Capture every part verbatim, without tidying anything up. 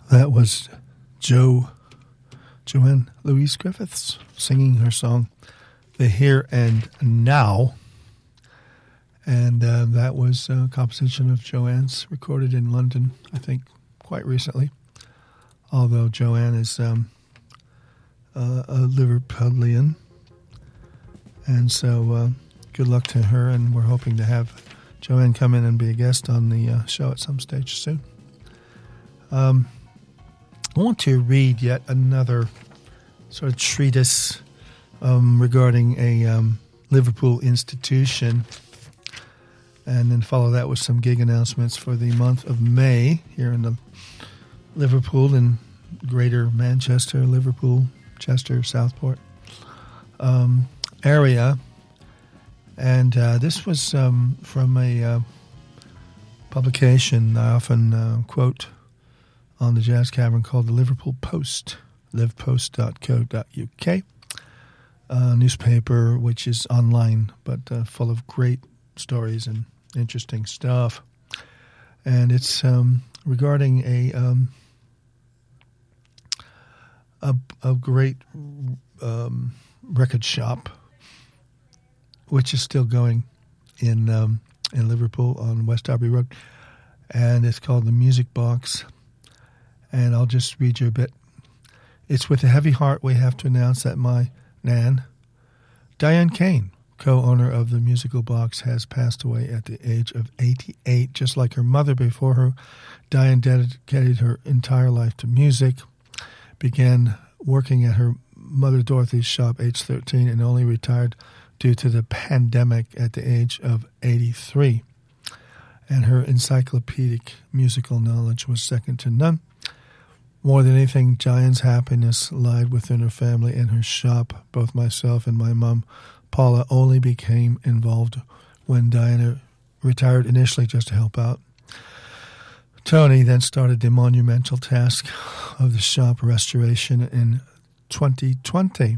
That was Jo Joanne Louise Griffiths singing her song, The Here and Now. And uh, that was a composition of Joanne's, recorded in London, I think, quite recently. Although Joanne is um, uh, a Liverpudlian. And so uh, good luck to her, and we're hoping to have Joanne come in and be a guest on the uh, show at some stage soon. Um, I want to read yet another sort of treatise um, regarding a um, Liverpool institution, and then follow that with some gig announcements for the month of May here in the Liverpool and Greater Manchester, Liverpool, Chester, Southport um, area. And uh, this was um, from a uh, publication I often uh, quote on the Jazz Cavern called the Liverpool Post, live post dot co dot uk, a newspaper which is online but uh, full of great stories and interesting stuff. And it's um, regarding a, um, a a great um, record shop which is still going in um, in Liverpool on West Derby Road, and it's called the Music Box. And I'll just read you a bit. It's with a heavy heart we have to announce that my Nan, Diane Kane, co-owner of the Musical Box, has passed away at the age of eighty-eight. Just like her mother before her, Diane dedicated her entire life to music, began working at her mother Dorothy's shop age thirteen, and only retired due to the pandemic at the age of eighty-three. And her encyclopedic musical knowledge was second to none. More than anything, Diane's happiness lied within her family and her shop. Both myself and my mom, Paula, only became involved when Diana retired initially just to help out. Tony then started the monumental task of the shop restoration in twenty twenty.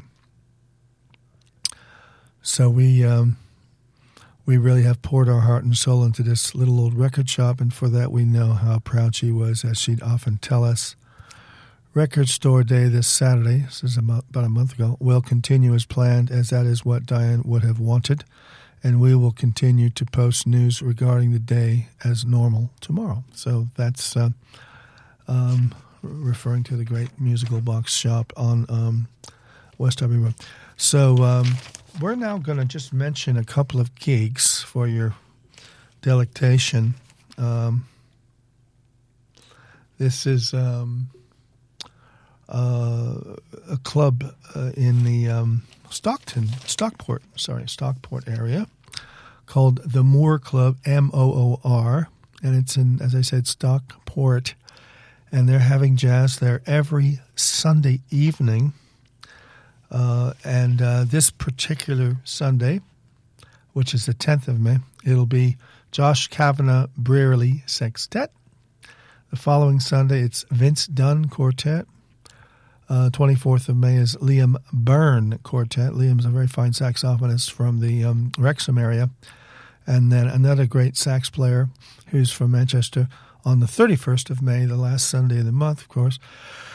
So we um, we really have poured our heart and soul into this little old record shop, and for that we know how proud she was, as she'd often tell us. Record Store Day this Saturday, this is about a month ago, will continue as planned, as that is what Diane would have wanted, and we will continue to post news regarding the day as normal tomorrow. So that's uh, um, referring to the great Musical Box shop on um, West Derby Road. So um, we're now going to just mention a couple of gigs for your delectation. Um, this is um, uh, a club uh, in the um, Stockton, Stockport, sorry, Stockport area called the Moor Club, M O O R, and it's in, as I said, Stockport, and they're having jazz there every Sunday evening. Uh, and uh, this particular Sunday, which is the tenth of May, it'll be Josh Kavanagh Brearley Sextet. The following Sunday, it's Vince Dunn Quartet. Uh, twenty-fourth of May is Liam Byrne Quartet. Liam's a very fine saxophonist from the um, Wrexham area. And then another great sax player who's from Manchester on the thirty-first of May, the last Sunday of the month, of course.